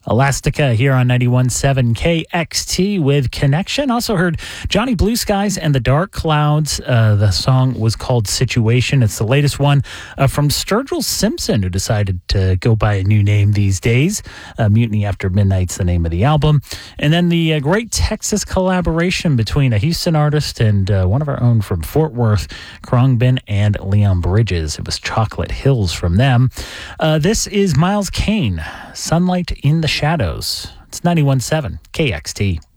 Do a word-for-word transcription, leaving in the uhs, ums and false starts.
Elastica here on ninety-one point seven K X T with Connection. Also heard Johnny Blue Skies and the Dark Clouds. Uh, the song was called Situation. It's the latest one uh, from Sturgill Simpson, who decided to go by a new name these days. Uh, Mutiny After Midnight's the name of the album. And then the uh, great Texas collaboration between a Houston artist and uh, one of our own from Fort Worth, Khruangbin and Leon Bridges. It was Chocolate Hills from them. Uh, this is Miles Kane, Sunlight in the Shadows. It's ninety-one point seven K X T.